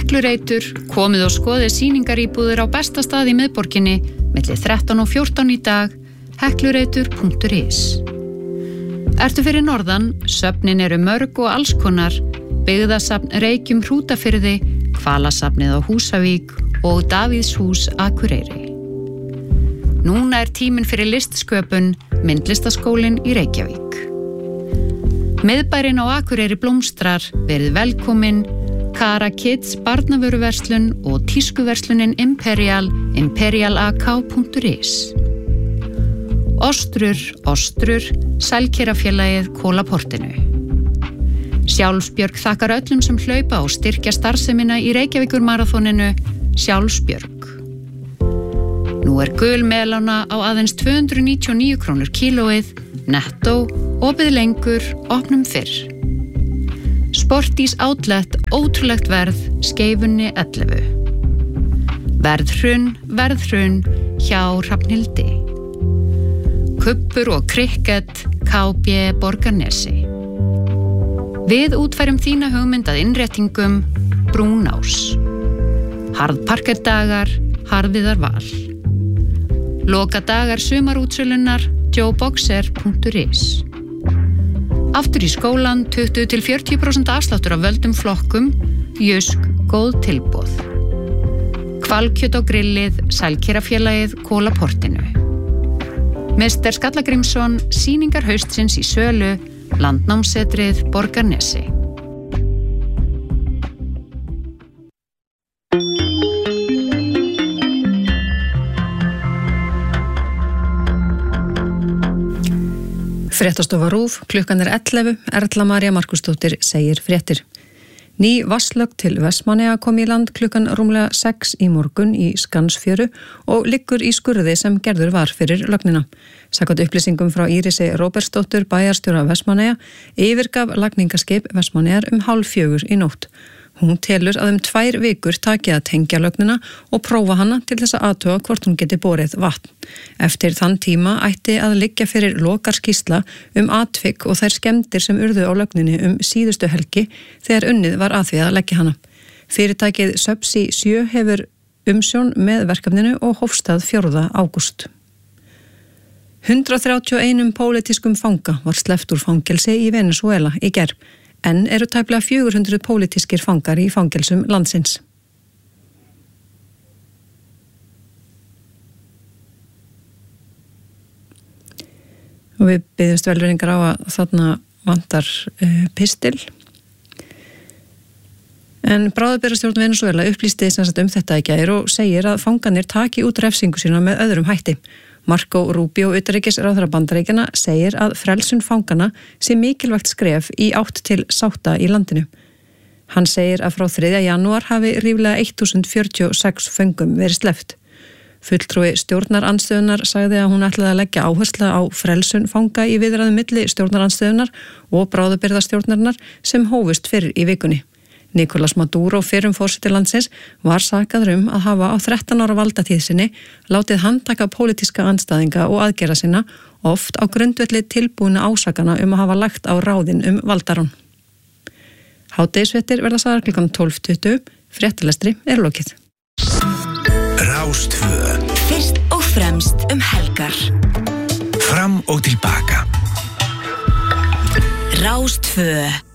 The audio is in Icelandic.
Heklureitur, komið og skoðið sýningaríbúðir á besta stað í miðborginni milli 13 og 14 í dag, heklureitur.is. Ertu fyrir norðan, söfnin eru mörg og allskonar, byggðasafn Reykjum Hrútafirði, Hvalasafnið á Húsavík og Davíðshús Akureyri. Núna er tíminn fyrir listsköpun, myndlistaskólinn í Reykjavík. Miðbærinn á Akureyri blómstrar, verið velkomin, Kara Kids barnavöruverslun og tískuverslunin imperialak.is. Ostrur, Sælkerafélagið Kólaportinu. Sjálfsbjörg þakkar öllum sem hlaupa og styrkja starfsemina í Reykjavíkurmaraþoninu, Sjálfsbjörg. Nú er gul melóna á aðeins 299 krónur kílóið, nettó, opið lengur, opnum fyrr. Sportís Outlet, ótrúlegt verð, Skeifunni 11. Verðhrun hjá Hrafnhildi. Kubbur og krikket, KB Borgarnesi. Við útfærum þína hugmynd að innréttingum, Brúnás. Harðparkerdagar, Harðviðar val. Lokadagar sumarútsölunar, joeboxer.is. Aftur í skólan, 20-40% afsláttur af völdum flokkum, Jusk, góð tilboð. Hvalkjöt á grillið, Sælkerafélagið Kólaportinu. Mr. Skallagrímsson, sýningar haustsins í sölu, Landnámsetrið Borgarnesi. Fréttastofa RÚV, klukkan er 11, Erla María Markusdóttir segir fréttir. Ný vatnslögn til Vestmannaeyja kom í land klukkan rúmlega 6 í morgun í Skansfjöru og liggur í skurði sem gerður var fyrir lögnina. Samkvæmt upplýsingum frá Írisi Róbertsdóttur, bæjarstjóra Vestmannaeyja, yfirgaf lagningaskip Vestmannaeyjar 3:30 í nótt. Hún telur að 2 vikur taki að tengja lögnina og prófa hana til þess að athuga hvort hún geti borið vatn. Eftir þann tíma ætti að liggja fyrir lokarskýrsla atvik og þær skemmdir sem urðu á lögninni síðustu helgi þegar unnið var að því að leggja hana. Fyrirtækið Subsea 7 hefur umsjón með verkefninu og hófstað 4. ágúst. 131 pólitískum fanga var sleppt úr fangelsi í Venesúela í gær. En eru tæplega 400 pólitískir fangar í fangelsum landsins. Og við biðjumst velvirðingar á að þarna vantar pistil. En bráðabirgðastjórn Venesúela upplýsti þetta í gær og segir að fangarnir taki út refsingu sína með öðrum hætti. Marco Rubio, utanríkisráðherra Bandaríkjanna, segir að frelsun fanganna sé mikilvægt skref í átt til sátta í landinu. Hann segir að frá 3. janúar hafi ríflega 1046 föngum verið sleppt. Fulltrúi stjórnarandstöðunar sagði að hún ætlaði að leggja áherslu á frelsun fanga í viðræðum milli stjórnarandstöðunar og bráðabirgðastjórnarinnar sem hófust fyrr í vikunni. Nicolás Maduro, fyrrum forseti landsins, var sakaður að hafa á 13 ára valdatíð sinni látið handtaka pólitíska andstæðinga og aðgerða sinna, oft á grundvelli tilbúna ásakana að hafa lagt á ráðin valdarán. Hádegisfréttir verða sagðar klukkan 12:20, fréttalestri er lokið. Rás2. Fyrst og fremst helgar. Fram og tilbaka. Rás2.